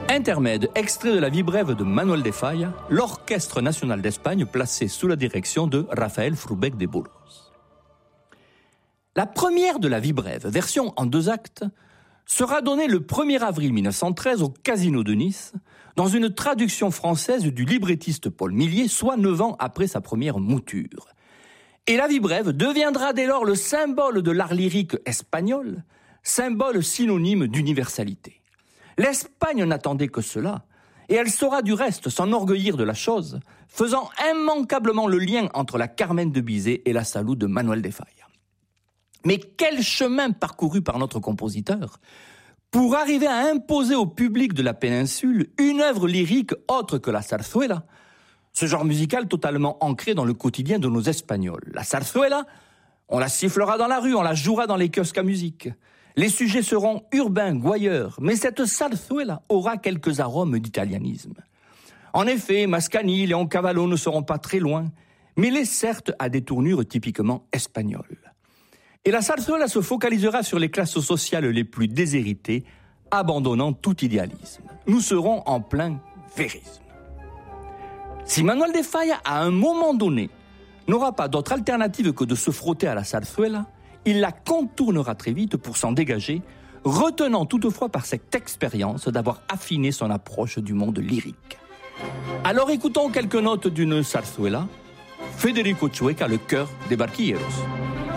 Intermède, extrait de la vie brève de Manuel de Falla, l'Orchestre national d'Espagne placé sous la direction de Rafael Frubec de Burgos. La première de la vie brève, version en 2 actes, sera donnée le 1er avril 1913 au Casino de Nice, dans une traduction française du librettiste Paul Millier, soit 9 ans après sa première mouture. Et la vie brève deviendra dès lors le symbole de l'art lyrique espagnol, symbole synonyme d'universalité. L'Espagne n'attendait que cela, et elle saura du reste s'enorgueillir de la chose, faisant immanquablement le lien entre la Carmen de Bizet et la Salud de Manuel de Falla. Mais quel chemin parcouru par notre compositeur pour arriver à imposer au public de la péninsule une œuvre lyrique autre que la zarzuela, ce genre musical totalement ancré dans le quotidien de nos Espagnols. La zarzuela, on la sifflera dans la rue, on la jouera dans les kiosques à musique. Les sujets seront urbains, gouailleurs, mais cette zarzuela aura quelques arômes d'italianisme. En effet, Mascagni, Léon Cavallo ne seront pas très loin, mêlés certes à des tournures typiquement espagnoles. Et la zarzuela se focalisera sur les classes sociales les plus déshéritées, abandonnant tout idéalisme. Nous serons en plein vérisme. Si Manuel de Falla, à un moment donné, n'aura pas d'autre alternative que de se frotter à la zarzuela, il la contournera très vite pour s'en dégager, retenant toutefois par cette expérience d'avoir affiné son approche du monde lyrique. Alors écoutons quelques notes d'une zarzuela, Federico Chueca, le cœur des barquilleros.